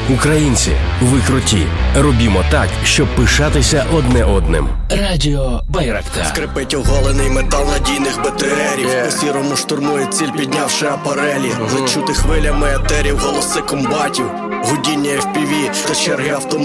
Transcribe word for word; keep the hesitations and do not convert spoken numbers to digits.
Українці, ви круті. Робімо так, щоб пишатися одне одним. Радіо Байрактар. Скрипить оголений метал надійних БТРів. yeah. По сірому штурмує ціль, піднявши апарелі. uh-huh. Зачути хвилями етерів, голоси комбатів. Гудіння еф пі ві та черги автоматів.